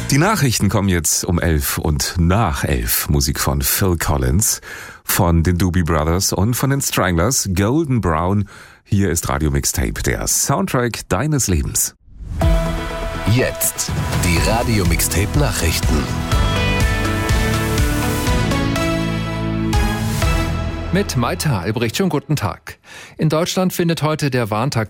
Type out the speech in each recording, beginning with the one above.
Die Nachrichten kommen jetzt um 11 und nach 11. Musik von Phil Collins, von den Doobie Brothers und von den Stranglers, Golden Brown. Hier ist Radio Mixtape, der Soundtrack deines Lebens. Jetzt die Radio Mixtape Nachrichten. Mit Maita Albrecht, schönen guten Tag. In Deutschland findet heute der Warntag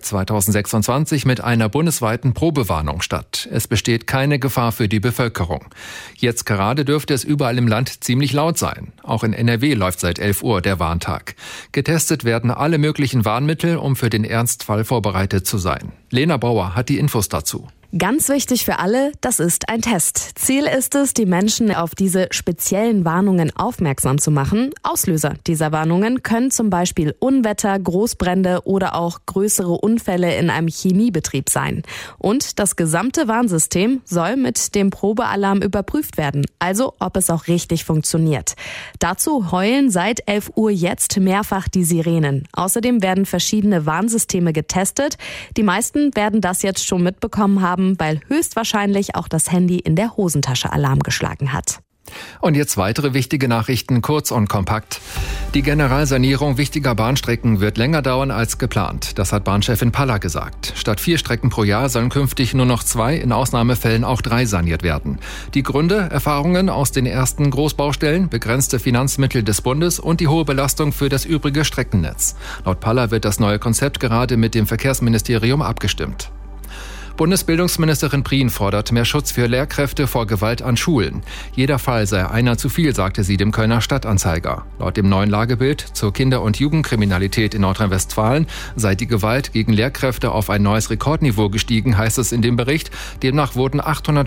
2026 mit einer bundesweiten Probewarnung statt. Es besteht keine Gefahr für die Bevölkerung. Jetzt gerade dürfte es überall im Land ziemlich laut sein. Auch in NRW läuft seit 11 Uhr der Warntag. Getestet werden alle möglichen Warnmittel, um für den Ernstfall vorbereitet zu sein. Lena Bauer hat die Infos dazu. Ganz wichtig für alle, das ist ein Test. Ziel ist es, die Menschen auf diese speziellen Warnungen aufmerksam zu machen. Auslöser dieser Warnungen können zum Beispiel Unwetter, Großbrände oder auch größere Unfälle in einem Chemiebetrieb sein. Und das gesamte Warnsystem soll mit dem Probealarm überprüft werden, also ob es auch richtig funktioniert. Dazu heulen seit 11 Uhr jetzt mehrfach die Sirenen. Außerdem werden verschiedene Warnsysteme getestet. Die meisten werden das jetzt schon mitbekommen haben, weil höchstwahrscheinlich auch das Handy in der Hosentasche Alarm geschlagen hat. Und jetzt weitere wichtige Nachrichten, kurz und kompakt. Die Generalsanierung wichtiger Bahnstrecken wird länger dauern als geplant. Das hat Bahnchefin Paller gesagt. Statt 4 Strecken pro Jahr sollen künftig nur noch 2, in Ausnahmefällen auch 3 saniert werden. Die Gründe: Erfahrungen aus den ersten Großbaustellen, begrenzte Finanzmittel des Bundes und die hohe Belastung für das übrige Streckennetz. Laut Paller wird das neue Konzept gerade mit dem Verkehrsministerium abgestimmt. Bundesbildungsministerin Prien fordert mehr Schutz für Lehrkräfte vor Gewalt an Schulen. Jeder Fall sei einer zu viel, sagte sie dem Kölner Stadtanzeiger. Laut dem neuen Lagebild zur Kinder- und Jugendkriminalität in Nordrhein-Westfalen sei die Gewalt gegen Lehrkräfte auf ein neues Rekordniveau gestiegen, heißt es in dem Bericht. Demnach wurden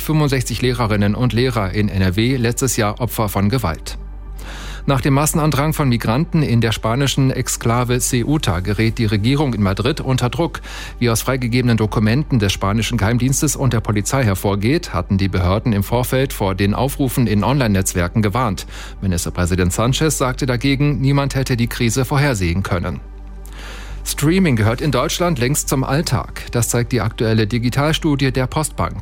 865 Lehrerinnen und Lehrer in NRW letztes Jahr Opfer von Gewalt. Nach dem Massenandrang von Migranten in der spanischen Exklave Ceuta gerät die Regierung in Madrid unter Druck. Wie aus freigegebenen Dokumenten des spanischen Geheimdienstes und der Polizei hervorgeht, hatten die Behörden im Vorfeld vor den Aufrufen in Online-Netzwerken gewarnt. Ministerpräsident Sánchez sagte dagegen, niemand hätte die Krise vorhersehen können. Streaming gehört in Deutschland längst zum Alltag. Das zeigt die aktuelle Digitalstudie der Postbank.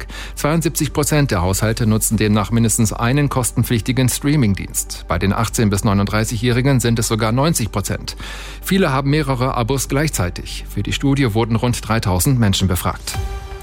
72% der Haushalte nutzen demnach mindestens einen kostenpflichtigen Streamingdienst. Bei den 18- bis 39-Jährigen sind es sogar 90%. Viele haben mehrere Abos gleichzeitig. Für die Studie wurden rund 3000 Menschen befragt.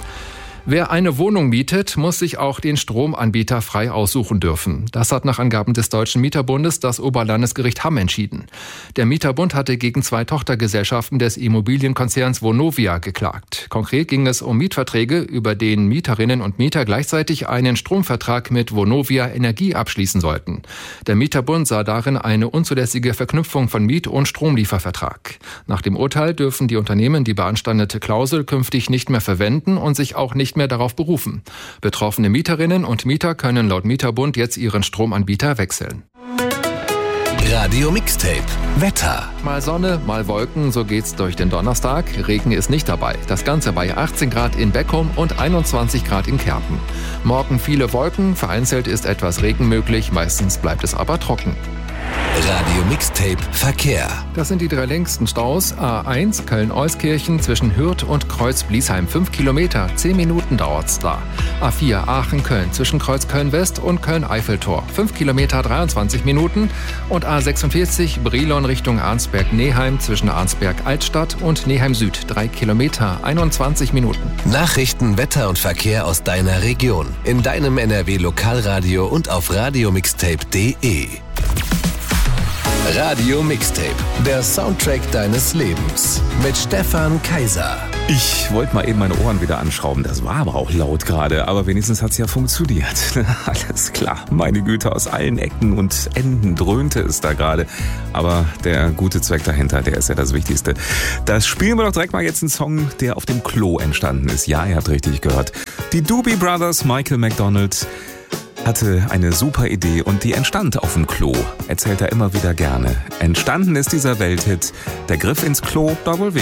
Wer eine Wohnung mietet, muss sich auch den Stromanbieter frei aussuchen dürfen. Das hat nach Angaben des Deutschen Mieterbundes das Oberlandesgericht Hamm entschieden. Der Mieterbund hatte gegen 2 Tochtergesellschaften des Immobilienkonzerns Vonovia geklagt. Konkret ging es um Mietverträge, über denen Mieterinnen und Mieter gleichzeitig einen Stromvertrag mit Vonovia Energie abschließen sollten. Der Mieterbund sah darin eine unzulässige Verknüpfung von Miet- und Stromliefervertrag. Nach dem Urteil dürfen die Unternehmen die beanstandete Klausel künftig nicht mehr verwenden und sich auch nicht mehr darauf berufen. Betroffene Mieterinnen und Mieter können laut Mieterbund jetzt ihren Stromanbieter wechseln. Radio Mixtape Wetter. Mal Sonne, mal Wolken, so geht's durch den Donnerstag. Regen ist nicht dabei. Das Ganze bei 18 Grad in Beckum und 21 Grad in Kerpen. Morgen viele Wolken, vereinzelt ist etwas Regen möglich, meistens bleibt es aber trocken. Radio Mixtape Verkehr. Das sind die 3 längsten Staus. A1 Köln-Euskirchen zwischen Hürth und Kreuz-Bliesheim 5 Kilometer, 10 Minuten dauert's da. A4 Aachen-Köln zwischen Kreuz Köln-West und Köln-Eiffeltor 5 Kilometer, 23 Minuten. Und A46 Brilon Richtung Arnsberg-Neheim zwischen Arnsberg-Altstadt und Neheim-Süd 3 Kilometer, 21 Minuten. Nachrichten, Wetter und Verkehr aus deiner Region. In deinem NRW-Lokalradio und auf radiomixtape.de. Radio Mixtape, der Soundtrack deines Lebens. Mit Stefan Kaiser. Ich wollte mal eben meine Ohren wieder anschrauben. Das war aber auch laut gerade. Aber wenigstens hat's ja funktioniert. Alles klar. Meine Güte, aus allen Ecken und Enden dröhnte es da gerade. Aber der gute Zweck dahinter, der ist ja das Wichtigste. Das spielen wir doch direkt mal jetzt einen Song, der auf dem Klo entstanden ist. Ja, ihr habt richtig gehört. Die Doobie Brothers, Michael McDonald, hatte eine super Idee und die entstand auf dem Klo. Erzählt er immer wieder gerne. Entstanden ist dieser Welthit. Der Griff ins Klo, da wohl weh.